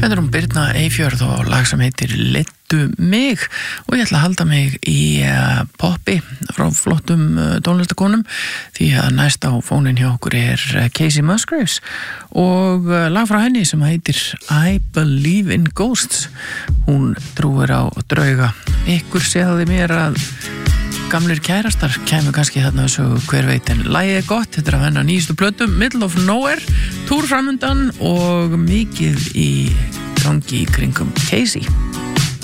Þetta hún Birna Eyfjörð og lag sem heitir Leiddu mig og ég ætla að halda mig í poppi frá flottum tónlistakonum því að næst á fónin hjá okkur Casey Musgraves og lag frá henni sem heitir I Believe in Ghosts. Hún trúir á drauga. Ykkur segði mér að gamlir kærastar kæmu kannski þarna þessu hver veit en lagið gott, þetta að venna nýjastu plötum Middle of Nowhere, túr framundan og mikið í gangi í kringum Casey.